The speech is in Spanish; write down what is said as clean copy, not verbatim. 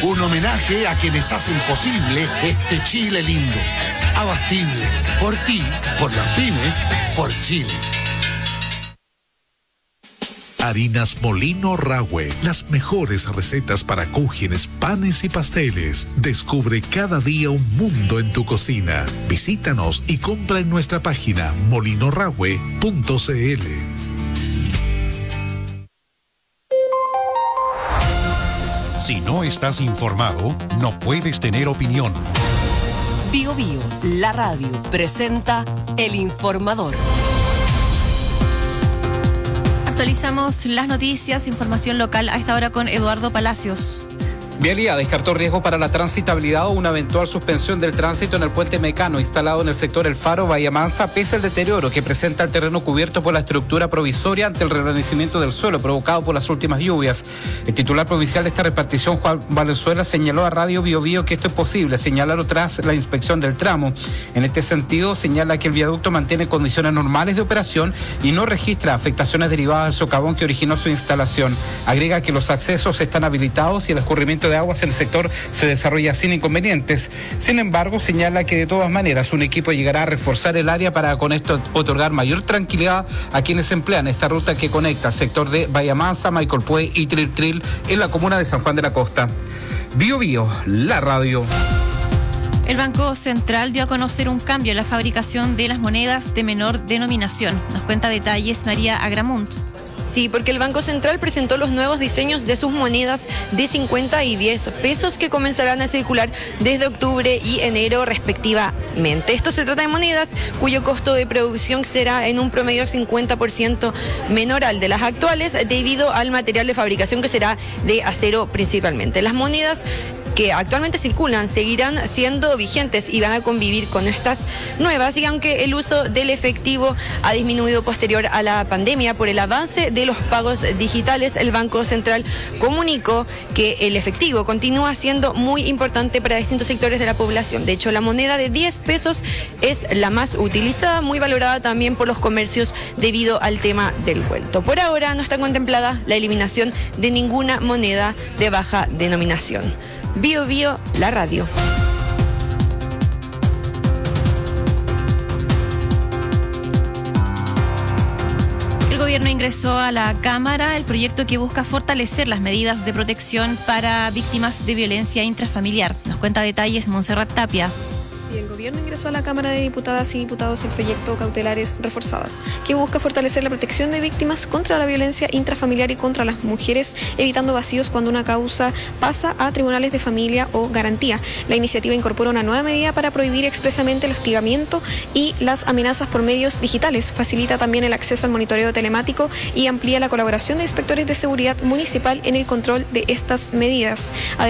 Un homenaje a quienes hacen posible este Chile lindo. Abastible. Por ti, por las pymes, por Chile. Harinas Molino Rahue, las mejores recetas para cúgenes, panes y pasteles. Descubre cada día un mundo en tu cocina. Visítanos y compra en nuestra página molinorahue.cl. Si no estás informado, no puedes tener opinión. Bio Bio, la radio, presenta El Informador. Actualizamos las noticias, información local a esta hora con Eduardo Palacios. Vialidad descartó riesgo para la transitabilidad o una eventual suspensión del tránsito en el puente Mecano instalado en el sector El Faro, Bahía Mansa, pese al deterioro que presenta el terreno cubierto por la estructura provisoria ante el reordenamiento del suelo provocado por las últimas lluvias. El titular provincial de esta repartición, Juan Valenzuela, señaló a Radio Bio Bio que esto es posible, señalaron tras la inspección del tramo. En este sentido, señala que el viaducto mantiene condiciones normales de operación y no registra afectaciones derivadas del socavón que originó su instalación. Agrega que los accesos están habilitados y el escurrimiento de aguas en el sector se desarrolla sin inconvenientes. Sin embargo, señala que de todas maneras un equipo llegará a reforzar el área para con esto otorgar mayor tranquilidad a quienes emplean esta ruta que conecta el sector de Bahía Mansa, Michael Puey y Tril en la comuna de San Juan de la Costa. Bio Bio, la radio. El Banco Central dio a conocer un cambio en la fabricación de las monedas de menor denominación. Nos cuenta detalles María Agramunt. Sí, porque el Banco Central presentó los nuevos diseños de sus monedas de 50 y 10 pesos que comenzarán a circular desde octubre y enero respectivamente. Esto se trata de monedas cuyo costo de producción será en un promedio 50% menor al de las actuales debido al material de fabricación que será de acero principalmente. Las monedas que actualmente circulan seguirán siendo vigentes y van a convivir con estas nuevas, y aunque el uso del efectivo ha disminuido posterior a la pandemia por el avance de los pagos digitales, el Banco Central comunicó que el efectivo continúa siendo muy importante para distintos sectores de la población. De hecho, la moneda de 10 pesos es la más utilizada, muy valorada también por los comercios debido al tema del vuelto. Por ahora no está contemplada la eliminación de ninguna moneda de baja denominación. Bio Bio, la radio. El gobierno ingresó a la Cámara el proyecto que busca fortalecer las medidas de protección para víctimas de violencia intrafamiliar. Nos cuenta detalles Montserrat Tapia. El gobierno ingresó a la Cámara de Diputadas y Diputados el proyecto Cautelares Reforzadas, que busca fortalecer la protección de víctimas contra la violencia intrafamiliar y contra las mujeres, evitando vacíos cuando una causa pasa a tribunales de familia o garantía. La iniciativa incorpora una nueva medida para prohibir expresamente el hostigamiento y las amenazas por medios digitales. Facilita también el acceso al monitoreo telemático y amplía la colaboración de inspectores de seguridad municipal en el control de estas medidas.